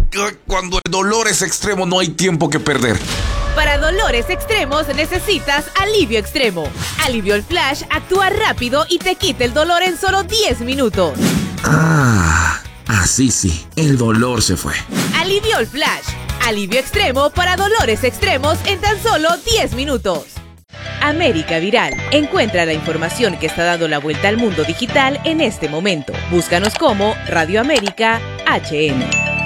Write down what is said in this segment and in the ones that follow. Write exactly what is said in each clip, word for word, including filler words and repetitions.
Cuando el dolor es extremo no hay tiempo que perder. Para dolores extremos necesitas Alivio Extremo. Alivio Flash actúa rápido y te quita el dolor en solo diez minutos. Ah, así sí, el dolor se fue. Alivio Flash. Alivio Extremo para dolores extremos en tan solo diez minutos. América Viral. Encuentra la información que está dando la vuelta al mundo digital en este momento. Búscanos como Radio América H N.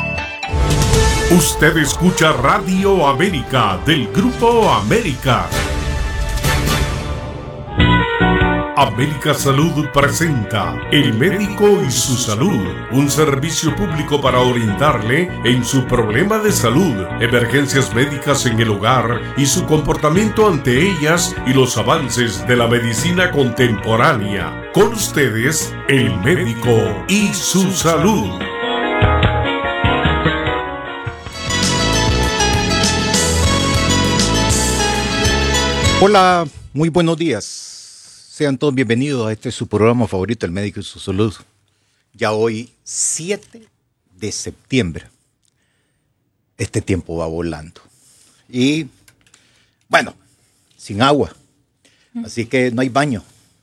Usted escucha Radio América del Grupo América. América Salud presenta El Médico y su Salud, un servicio público para orientarle en su problema de salud, emergencias médicas en el hogar y su comportamiento ante ellas y los avances de la medicina contemporánea. Con ustedes, El Médico y su Salud. Hola, muy buenos días. Sean todos bienvenidos a este su programa favorito, El Médico y su Salud. Ya hoy, siete de septiembre. Este tiempo va volando. Y, bueno, sin agua. Así que no hay baño.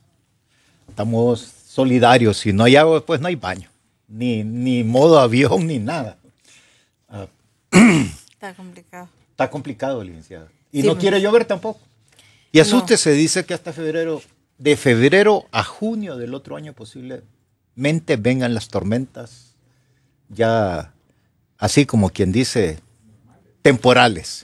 Estamos solidarios. Si no hay agua, pues no hay baño. Ni, ni modo avión, ni nada. Uh, Está complicado. Está complicado, licenciada. Y Sí, no quiere llover tampoco. Y asuste, se dice que hasta febrero, de febrero a junio del otro año posiblemente vengan las tormentas, ya así como quien dice, temporales.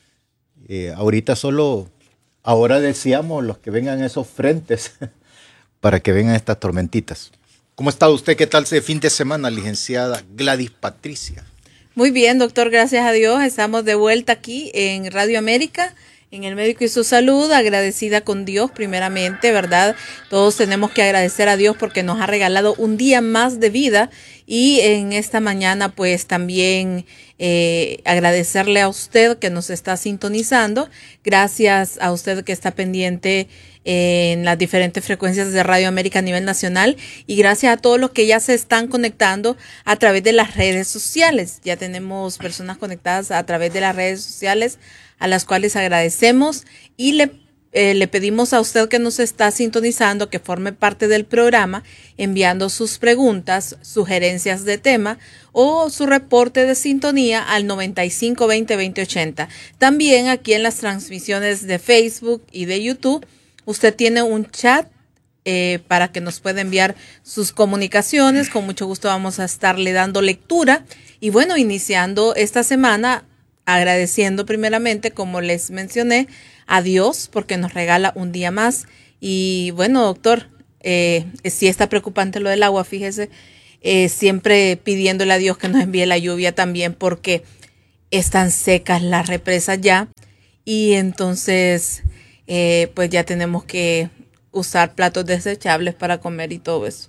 Eh, ahorita solo, ahora decíamos los que vengan esos frentes para que vengan estas tormentitas. ¿Cómo está usted? ¿Qué tal ese fin de semana, licenciada Gladys Patricia? Muy bien, doctor, gracias a Dios. Estamos de vuelta aquí en Radio América, en El Médico y su Salud, agradecida con Dios primeramente, ¿verdad? Todos tenemos que agradecer a Dios porque nos ha regalado un día más de vida y en esta mañana pues también eh, agradecerle a usted que nos está sintonizando, gracias a usted que está pendiente en las diferentes frecuencias de Radio América a nivel nacional y gracias a todos los que ya se están conectando a través de las redes sociales. Ya tenemos personas conectadas a través de las redes sociales a las cuales agradecemos y le, eh, le pedimos a usted que nos está sintonizando que forme parte del programa enviando sus preguntas, sugerencias de tema o su reporte de sintonía al noventa y cinco veinte veinte ochenta. También aquí en las transmisiones de Facebook y de YouTube usted tiene un chat eh, para que nos pueda enviar sus comunicaciones. Con mucho gusto vamos a estarle dando lectura. Y bueno, iniciando esta semana, agradeciendo primeramente, como les mencioné, a Dios porque nos regala un día más. Y bueno, doctor, eh, sí está preocupante lo del agua, fíjese, eh, siempre pidiéndole a Dios que nos envíe la lluvia también porque están secas las represas ya. Y entonces Eh, pues ya tenemos que usar platos desechables para comer y todo eso.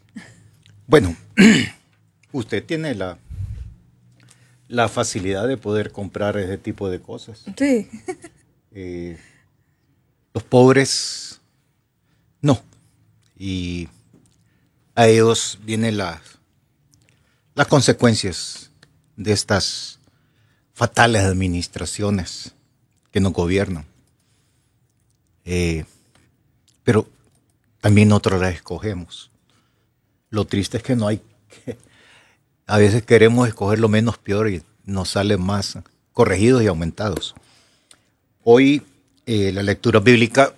Bueno, usted tiene la, la facilidad de poder comprar ese tipo de cosas. Sí. Eh, los pobres, no. Y a ellos vienen las, las consecuencias de estas fatales administraciones que nos gobiernan. Eh, pero también nosotros las escogemos. Lo triste es que no hay que, a veces queremos escoger lo menos peor y nos salen más corregidos y aumentados. Hoy eh, la lectura bíblica,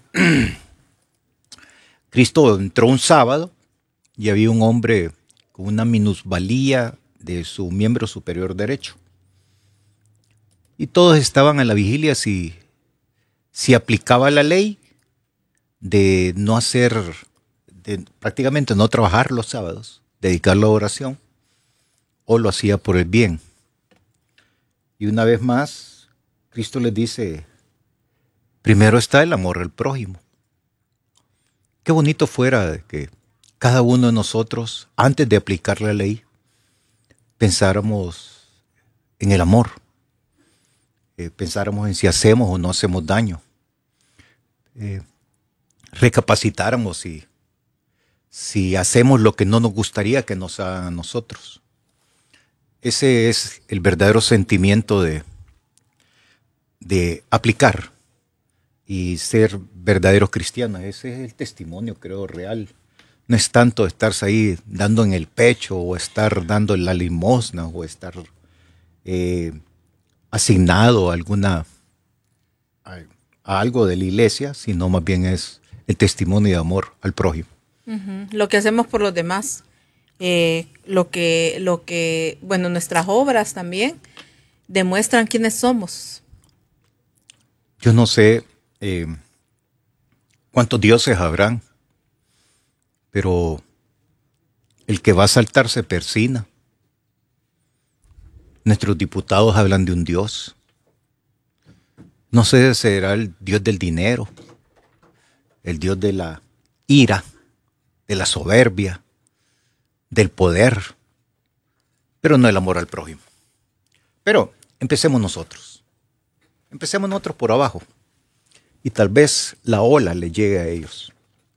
Cristo entró un sábado y había un hombre con una minusvalía de su miembro superior derecho. Y todos estaban a la vigilia si Si aplicaba la ley de no hacer, de prácticamente no trabajar los sábados, dedicarlo a oración, o lo hacía por el bien. Y una vez más, Cristo les dice, primero está el amor al prójimo. Qué bonito fuera que cada uno de nosotros, antes de aplicar la ley, pensáramos en el amor. Eh, pensáramos en si hacemos o no hacemos daño. Eh, recapacitáramos si, si hacemos lo que no nos gustaría que nos hagan a nosotros. ese es el verdadero sentimiento de, de aplicar y ser verdaderos cristianos. Ese es el testimonio, creo, real. No es tanto estarse ahí dando en el pecho o estar dando la limosna o estar eh, asignado a alguna a, a algo de la iglesia, sino más bien es el testimonio de amor al prójimo. Uh-huh. Lo que hacemos por los demás, eh, lo que, lo que, bueno, nuestras obras también demuestran quiénes somos. Yo no sé eh, cuántos dioses habrán, pero el que va a saltar se persina. Nuestros diputados hablan de un Dios. No sé si será el Dios del dinero, el Dios de la ira, de la soberbia, del poder, pero no el amor al prójimo. Pero empecemos nosotros. Empecemos nosotros por abajo y tal vez la ola le llegue a ellos.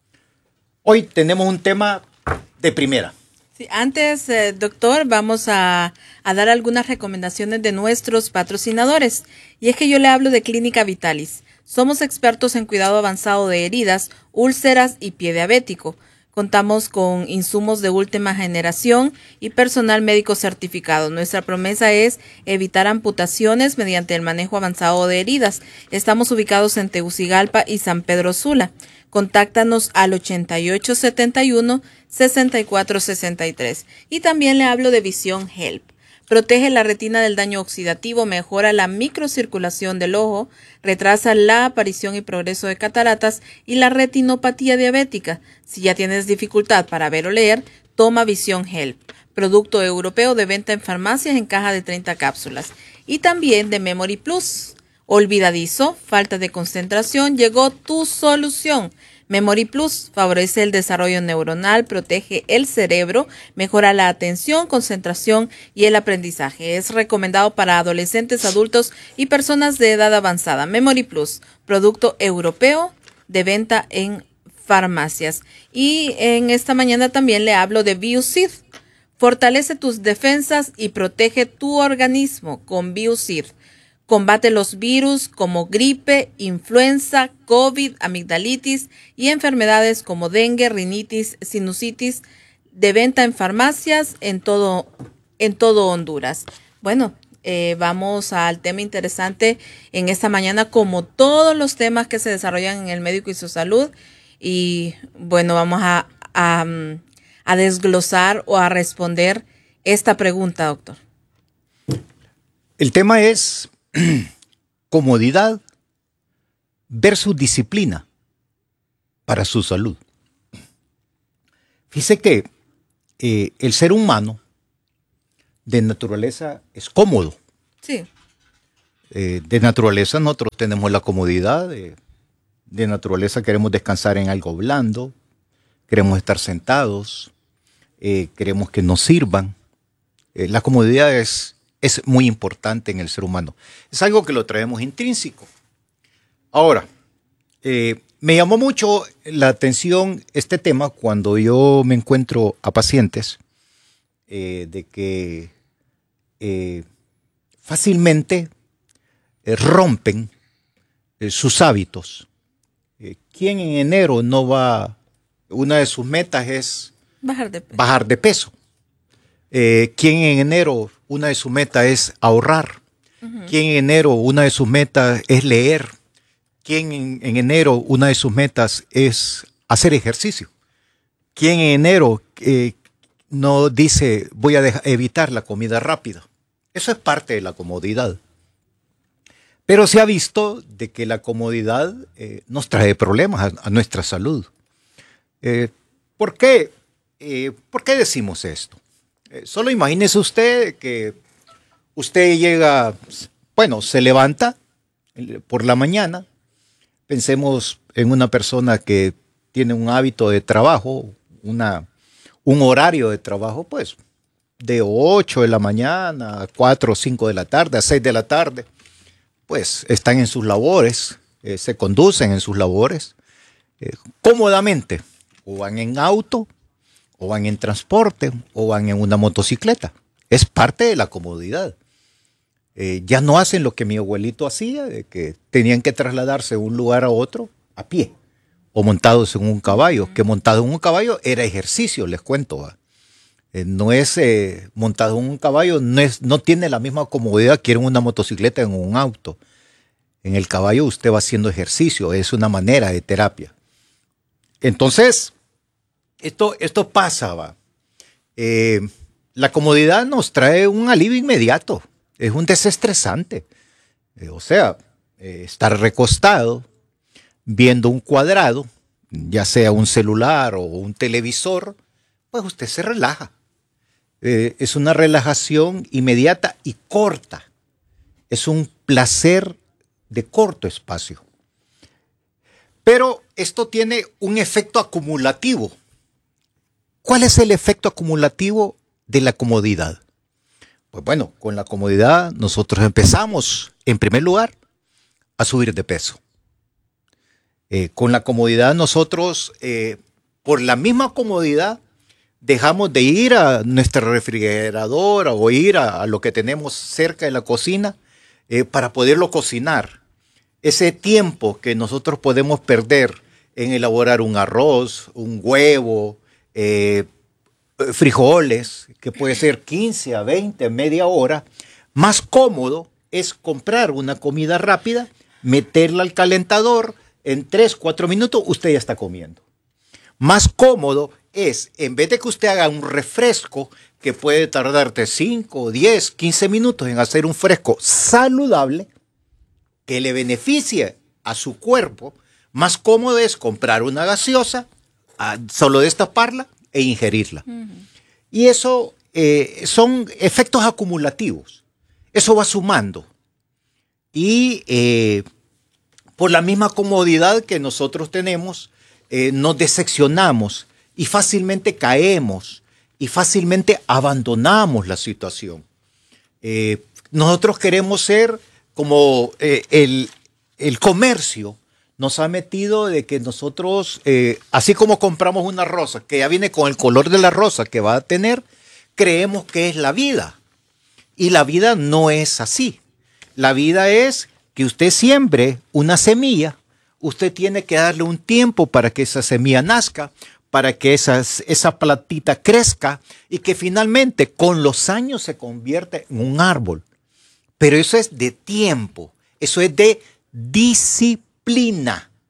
Hoy tenemos un tema de primera. Sí, antes, eh, doctor, vamos a, a dar algunas recomendaciones de nuestros patrocinadores. Y es que yo le hablo de Clínica Vitalis. Somos expertos en cuidado avanzado de heridas, úlceras y pie diabético. Contamos con insumos de última generación y personal médico certificado. Nuestra promesa es evitar amputaciones mediante el manejo avanzado de heridas. Estamos ubicados en Tegucigalpa y San Pedro Sula. Contáctanos al ochenta y ocho setenta y uno sesenta y cuatro sesenta y tres. Y también le hablo de Visión Help. Protege la retina del daño oxidativo, mejora la microcirculación del ojo, retrasa la aparición y progreso de cataratas y la retinopatía diabética. Si ya tienes dificultad para ver o leer, toma Visión Help, producto europeo de venta en farmacias en caja de treinta cápsulas. Y también de Memory Plus. Olvidadizo, falta de concentración, llegó tu solución. Memory Plus favorece el desarrollo neuronal, protege el cerebro, mejora la atención, concentración y el aprendizaje. Es recomendado para adolescentes, adultos y personas de edad avanzada. Memory Plus, producto europeo de venta en farmacias. Y en esta mañana también le hablo de Biocid. Fortalece tus defensas y protege tu organismo con Biocid. Combate los virus como gripe, influenza, COVID, amigdalitis y enfermedades como dengue, rinitis, sinusitis, de venta en farmacias en todo, en todo Honduras. Bueno, eh, vamos al tema interesante en esta mañana, como todos los temas que se desarrollan en el médico y su salud. Y bueno, vamos a, a, a desglosar o a responder esta pregunta, doctor. El tema es comodidad versus disciplina para su salud. Fíjese que eh, el ser humano de naturaleza es cómodo. Sí. Eh, de naturaleza nosotros tenemos la comodidad, de, de naturaleza queremos descansar en algo blando, queremos estar sentados, eh, queremos que nos sirvan. Eh, la comodidad es Es muy importante en el ser humano. Es algo que lo traemos intrínseco. Ahora, eh, me llamó mucho la atención este tema cuando yo me encuentro a pacientes eh, de que eh, fácilmente eh, rompen eh, sus hábitos. Eh, ¿Quién en enero no va? Una de sus metas es Bajar de peso. Bajar de peso. Eh, ¿Quién en enero una de sus metas es ahorrar? Uh-huh. ¿Quién en enero una de sus metas es leer? ¿Quién en, en enero una de sus metas es hacer ejercicio? ¿Quién en enero eh, no dice voy a dejar, evitar la comida rápida? Eso es parte de la comodidad. Pero se ha visto de que la comodidad eh, nos trae problemas a, a nuestra salud. Eh, ¿Por qué? Eh, ¿Por qué decimos esto? Eh, solo imagínese usted que usted llega, bueno, se levanta por la mañana. Pensemos en una persona que tiene un hábito de trabajo, una, un horario de trabajo, pues, de ocho de la mañana a cuatro o cinco de la tarde, a seis de la tarde. Pues están en sus labores, eh, se conducen en sus labores eh, cómodamente, o van en auto, o van en transporte, o van en una motocicleta. es parte de la comodidad. Eh, ya no hacen lo que mi abuelito hacía, de que tenían que trasladarse de un lugar a otro a pie o montados en un caballo, que montado en un caballo era ejercicio, les cuento. ¿va? Eh, no es eh, montado en un caballo, no, es, no tiene la misma comodidad que en una motocicleta, en un auto. En el caballo usted va haciendo ejercicio, es una manera de terapia. Entonces, esto, esto pasa, va. Eh, la comodidad nos trae un alivio inmediato, es un desestresante. Eh, o sea, eh, estar recostado, viendo un cuadrado, ya sea un celular o un televisor, pues usted se relaja. Eh, es una relajación inmediata y corta. Es un placer de corto espacio. Pero esto tiene un efecto acumulativo. ¿Cuál es el efecto acumulativo de la comodidad? Pues bueno, con la comodidad nosotros empezamos, en primer lugar, a subir de peso. Eh, con la comodidad nosotros, eh, por la misma comodidad, dejamos de ir a nuestra refrigeradora o ir a, a lo que tenemos cerca de la cocina eh, para poderlo cocinar. Ese tiempo que nosotros podemos perder en elaborar un arroz, un huevo, eh, frijoles, que puede ser quince a veinte, media hora, más cómodo es comprar una comida rápida, meterla al calentador, en tres, cuatro minutos usted ya está comiendo. Más cómodo es, en vez de que usted haga un refresco que puede tardarte cinco, diez, quince minutos en hacer un fresco saludable, que le beneficie a su cuerpo, más cómodo es comprar una gaseosa, solo destaparla e ingerirla. Uh-huh. Y eso eh, son efectos acumulativos. Eso va sumando. Y eh, por la misma comodidad que nosotros tenemos, eh, nos decepcionamos y fácilmente caemos y fácilmente abandonamos la situación. Eh, nosotros queremos ser como eh, el, el comercio nos ha metido de que nosotros, eh, así como compramos una rosa que ya viene con el color de la rosa que va a tener, creemos que es la vida. Y la vida no es así. La vida es que usted siembre una semilla, usted tiene que darle un tiempo para que esa semilla nazca, para que esa, esa plantita crezca y que finalmente con los años se convierta en un árbol. Pero eso es de tiempo, eso es de disciplina.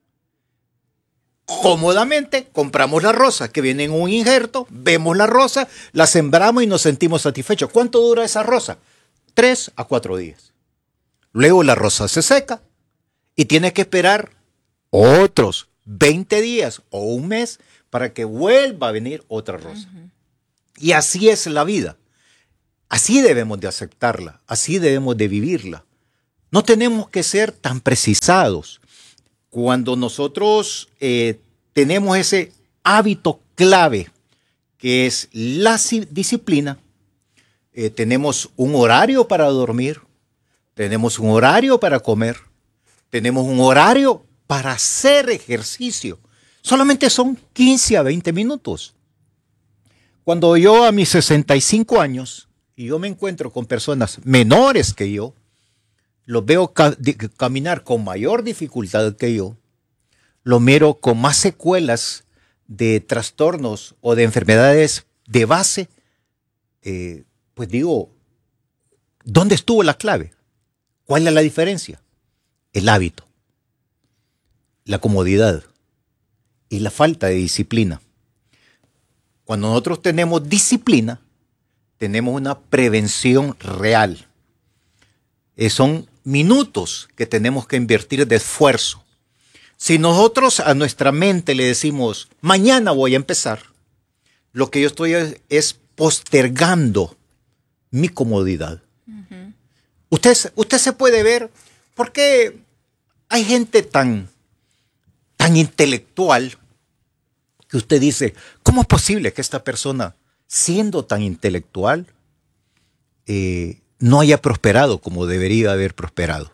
Cómodamente compramos la rosa que viene en un injerto, vemos la rosa, la sembramos y nos sentimos satisfechos. ¿Cuánto dura esa rosa? Tres a cuatro días. Luego la rosa se seca y tiene que esperar otros veinte días o un mes para que vuelva a venir otra rosa. Uh-huh. Y así es la vida. Así debemos de aceptarla, así debemos de vivirla. No tenemos que ser tan precisados. Cuando nosotros eh, tenemos ese hábito clave que es la disciplina, eh, tenemos un horario para dormir, tenemos un horario para comer, tenemos un horario para hacer ejercicio. Solamente son quince a veinte minutos. Cuando yo a mis sesenta y cinco años, y yo me encuentro con personas menores que yo, los veo ca- caminar con mayor dificultad que yo, los miro con más secuelas de trastornos o de enfermedades de base, eh, pues digo, ¿dónde estuvo la clave? ¿Cuál es la diferencia? El hábito, la comodidad y la falta de disciplina. Cuando nosotros tenemos disciplina, tenemos una prevención real. Eh, son minutos que tenemos que invertir de esfuerzo. Si nosotros a nuestra mente le decimos, mañana voy a empezar, lo que yo estoy es, es postergando mi comodidad. Uh-huh. Usted, usted se puede ver, ¿por qué hay gente tan, tan intelectual que usted dice, ¿cómo es posible que esta persona, siendo tan intelectual, eh, no haya prosperado como debería haber prosperado?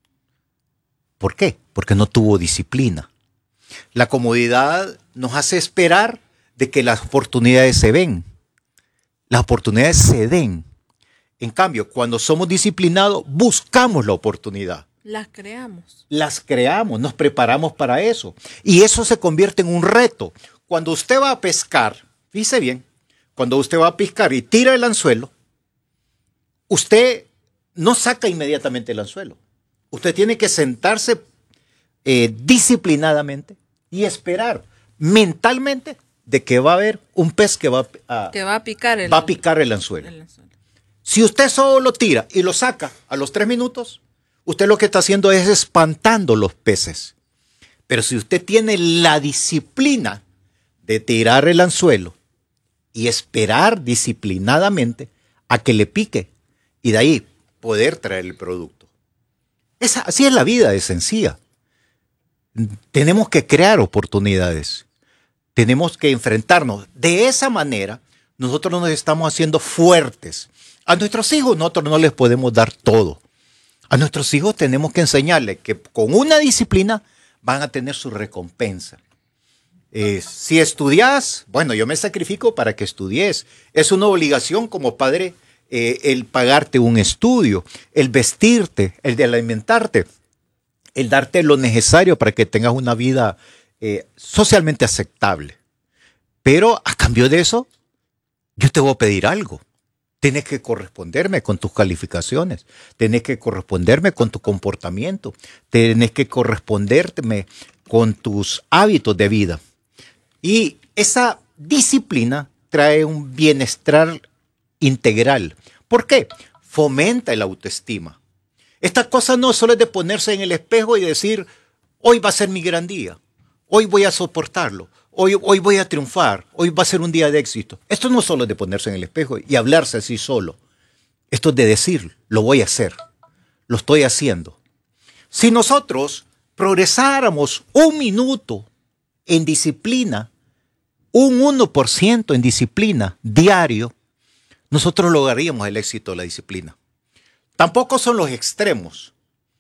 ¿Por qué? Porque no tuvo disciplina. La comodidad nos hace esperar de que las oportunidades se ven. Las oportunidades se den En cambio, cuando somos disciplinados, buscamos la oportunidad. Las creamos. Las creamos, nos preparamos para eso. Y eso se convierte en un reto. Cuando usted va a pescar, fíjese bien, cuando usted va a pescar y tira el anzuelo, usted no saca inmediatamente el anzuelo. Usted tiene que sentarse eh, disciplinadamente y esperar mentalmente de que va a haber un pez que va a, que va a picar el, va a picar el anzuelo. el anzuelo. Si usted solo lo tira y lo saca a los tres minutos, usted lo que está haciendo es espantando los peces. Pero si usted tiene la disciplina de tirar el anzuelo y esperar disciplinadamente a que le pique y de ahí poder traer el producto. Esa, así es la vida de sencilla. Tenemos que crear oportunidades. Tenemos que enfrentarnos. De esa manera, nosotros nos estamos haciendo fuertes. A nuestros hijos nosotros no les podemos dar todo. A nuestros hijos tenemos que enseñarles que con una disciplina van a tener su recompensa. Eh, si estudias, bueno, yo me sacrifico para que estudies. Es una obligación como padre eh, el pagarte un estudio, el vestirte, el de alimentarte, el darte lo necesario para que tengas una vida eh, socialmente aceptable. Pero a cambio de eso, yo te voy a pedir algo. Tienes que corresponderme con tus calificaciones, tienes que corresponderme con tu comportamiento, tienes que corresponderme con tus hábitos de vida. Y esa disciplina trae un bienestar integral. ¿Por qué? Fomenta el autoestima. Esta cosa no solo es de ponerse en el espejo y decir, hoy va a ser mi gran día, hoy voy a soportarlo, hoy, hoy voy a triunfar, hoy va a ser un día de éxito. Esto no solo es de ponerse en el espejo y hablarse así solo. Esto es de decir, lo voy a hacer, lo estoy haciendo. Si nosotros progresáramos un minuto en disciplina, un uno por ciento en disciplina diario, nosotros lograríamos el éxito de la disciplina. Tampoco son los extremos.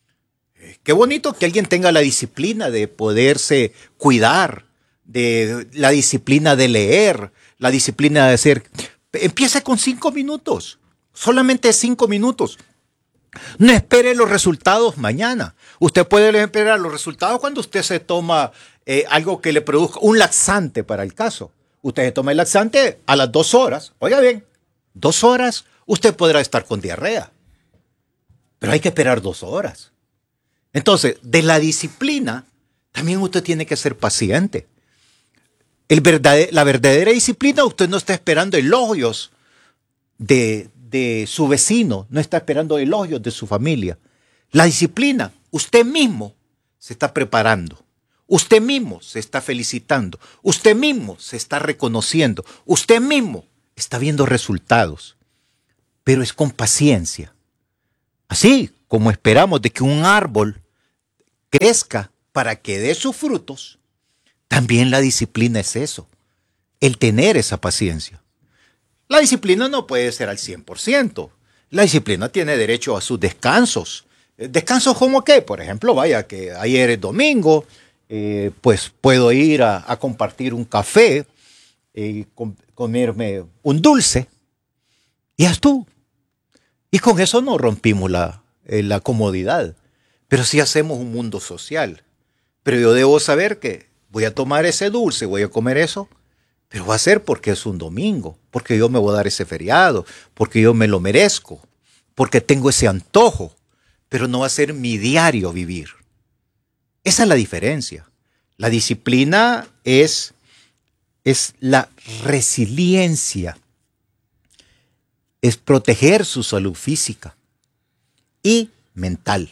Eh, qué bonito que alguien tenga la disciplina de poderse cuidar, de la disciplina de leer, la disciplina de hacer. Empiece con cinco minutos, solamente cinco minutos. No espere los resultados mañana. Usted puede esperar los resultados cuando usted se toma eh, algo que le produzca un laxante para el caso. Usted se toma el laxante a las dos horas. Oiga bien, dos horas usted podrá estar con diarrea. Pero hay que esperar dos horas. Entonces, de la disciplina, también usted tiene que ser paciente. El verdad, la verdadera disciplina, usted no está esperando elogios de, de su vecino, no está esperando elogios de su familia. La disciplina, usted mismo se está preparando. Usted mismo se está felicitando. Usted mismo se está reconociendo. Usted mismo está viendo resultados. Pero es con paciencia. Así como esperamos de que un árbol crezca para que dé sus frutos, también la disciplina es eso, el tener esa paciencia. La disciplina no puede ser al cien por ciento. La disciplina tiene derecho a sus descansos. ¿Descansos como qué? Por ejemplo, vaya que ayer es domingo, eh, pues puedo ir a, a compartir un café, eh, com- comerme un dulce, y haz tú. Y con eso no rompimos la, eh, la comodidad, pero sí hacemos un mundo social. Pero yo debo saber que voy a tomar ese dulce, voy a comer eso, pero va a ser porque es un domingo, porque yo me voy a dar ese feriado, porque yo me lo merezco, porque tengo ese antojo, pero no va a ser mi diario vivir. Esa es la diferencia. La disciplina es, es la resiliencia. Es proteger su salud física y mental.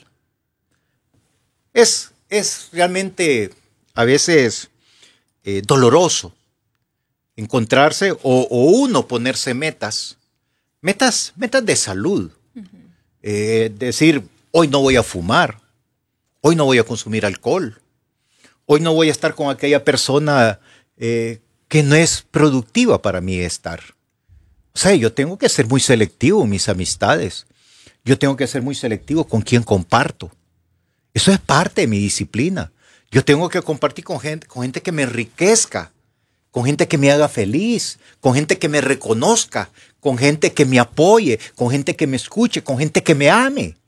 Es, es realmente a veces eh, doloroso encontrarse o, o uno ponerse metas, metas, metas de salud. Uh-huh. Eh, decir, hoy no voy a fumar, hoy no voy a consumir alcohol, hoy no voy a estar con aquella persona eh, que no es productiva para mí estar. O sea, yo tengo que ser muy selectivo en mis amistades. Yo tengo que ser muy selectivo con quien comparto. Eso es parte de mi disciplina. Yo tengo que compartir con gente, con gente que me enriquezca, con gente que me haga feliz, con gente que me reconozca, con gente que me apoye, con gente que me escuche, con gente que me ame,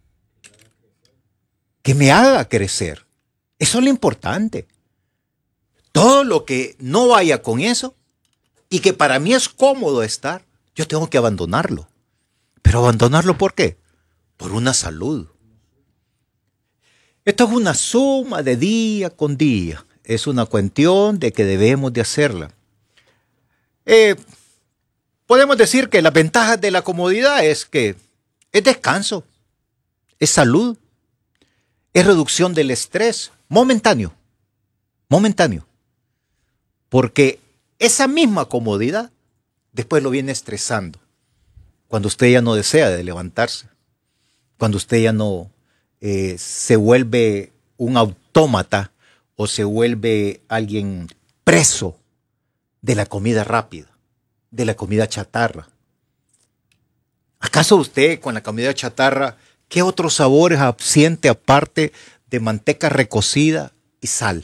que me haga crecer. Eso es lo importante. Todo lo que no vaya con eso y que para mí es cómodo estar, yo tengo que abandonarlo. Pero abandonarlo ¿por qué? Por una salud. Esto es una suma de día con día. Es una cuestión de que debemos de hacerla. Eh, podemos decir que las ventajas de la comodidad es que es descanso, es salud, es reducción del estrés momentáneo, momentáneo. Porque esa misma comodidad después lo viene estresando. Cuando usted ya no desea de levantarse, cuando usted ya no eh, se vuelve un autómata o se vuelve alguien preso de la comida rápida, de la comida chatarra. ¿Acaso usted con la comida chatarra, qué otros sabores siente aparte de manteca recocida y sal?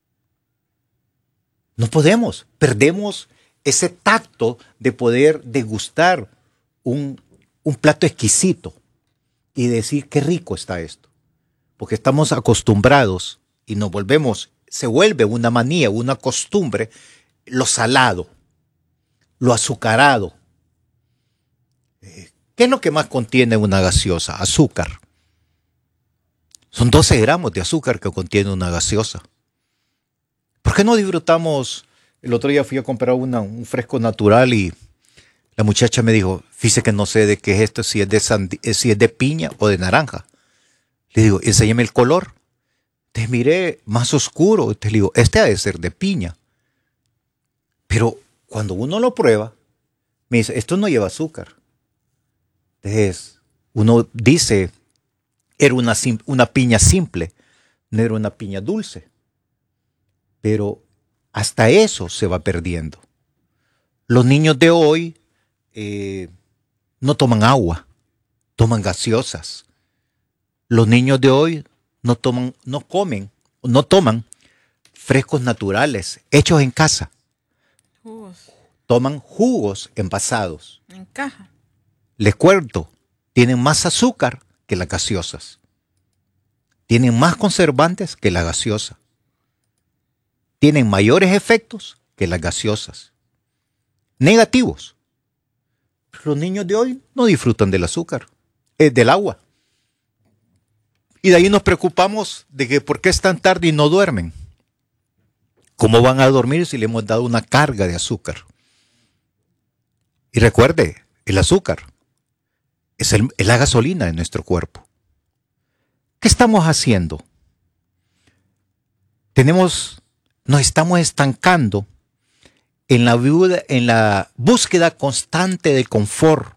No podemos, perdemos ese tacto de poder degustar un, un plato exquisito y decir qué rico está esto. Porque estamos acostumbrados y nos volvemos, se vuelve una manía, una costumbre, lo salado, lo azucarado. ¿Qué es lo que más contiene una gaseosa? Azúcar. Son doce gramos de azúcar que contiene una gaseosa. ¿Por qué no disfrutamos? El otro día fui a comprar una, un fresco natural y la muchacha me dijo, fíjese que no sé de qué es esto, si es de, sandi- si es de piña o de naranja. Le digo, enséñame el color. Te miré más oscuro. Te digo, este ha de ser de piña. Pero cuando uno lo prueba, me dice, esto no lleva azúcar. Entonces, uno dice, era una, sim- una piña simple, no era una piña dulce. Pero hasta eso se va perdiendo. Los niños de hoy eh, no toman agua, toman gaseosas. Los niños de hoy no toman, no comen, no toman frescos naturales, hechos en casa. Jugos. Toman jugos envasados. En caja. Les cuento, tienen más azúcar que las gaseosas. Tienen más conservantes que la gaseosa. Tienen mayores efectos que las gaseosas. Negativos. Los niños de hoy no disfrutan del azúcar, eh, del agua. Y de ahí nos preocupamos de que por qué es tan tarde y no duermen. ¿Cómo van a dormir si le hemos dado una carga de azúcar? Y recuerde, el azúcar es, el, es la gasolina de nuestro cuerpo. ¿Qué estamos haciendo? Tenemos, nos estamos estancando en la, en la búsqueda constante de confort.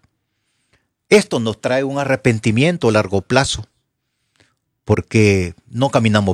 Esto nos trae un arrepentimiento a largo plazo, porque no caminamos